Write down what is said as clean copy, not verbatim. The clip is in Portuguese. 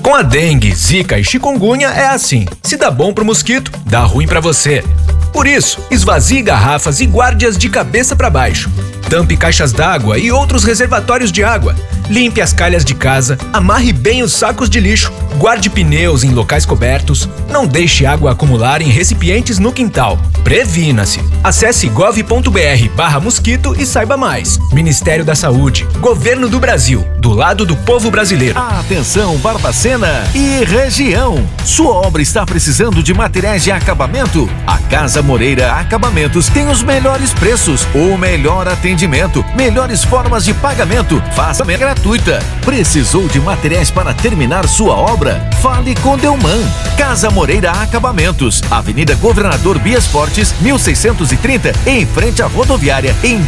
Com a dengue, zika e chikungunya é assim. Se dá bom pro mosquito, dá ruim pra você. Por isso, esvazie garrafas e guarde-as de cabeça para baixo. Tampe caixas d'água e outros reservatórios de água. Limpe as calhas de casa, amarre bem os sacos de lixo, guarde pneus em locais cobertos, não deixe água acumular em recipientes no quintal. Previna-se. Acesse gov.br/mosquito e saiba mais. Ministério da Saúde, Governo do Brasil, do lado do povo brasileiro. Atenção, Barbacena e região. Sua obra está precisando de materiais de acabamento? A Casa Moreira Acabamentos tem os melhores preços, o melhor atendimento, melhores formas de pagamento, faça gratuita. Precisou de materiais para terminar sua obra? Fale com Delman. Casa Moreira Acabamentos, Avenida Governador Bias Fortes, 1630, em frente à rodoviária, em